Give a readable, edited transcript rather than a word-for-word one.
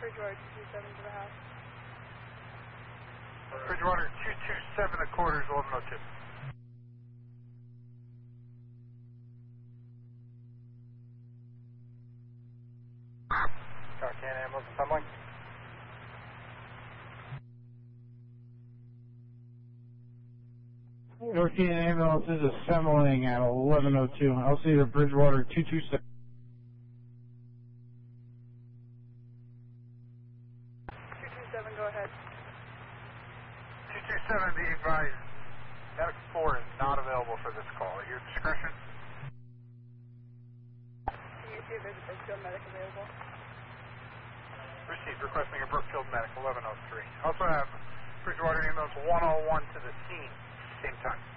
Bridgewater 227 to the house. Bridgewater 227, the quarters, 1102. Can ambulance assembling. North Canyon Ambulance is assembling at 1102. I'll see the Bridgewater 227. 227, go ahead. 227, be advised, Medic 4 is not available for this call. At your discretion. Can you see if there's a Brookfield medic available? Received, requesting a Brookfield medic, 1103. Also have Bridgewater Ambulance 101 to the scene, same time.